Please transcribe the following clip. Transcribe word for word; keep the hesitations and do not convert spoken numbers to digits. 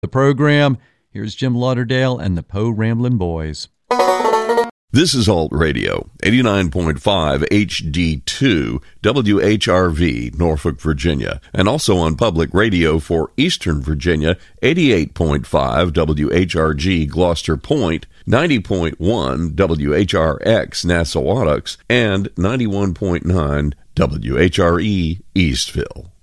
The program, here's Jim Lauderdale and the Po Ramblin' Boys. This is Alt Radio, eighty-nine point five H D two, W H R V, Norfolk, Virginia, and also on public radio for Eastern Virginia, eighty-eight point five W H R G, Gloucester Point, ninety point one W H R X, Nassau, and ninety-one point nine W H R E, Eastville.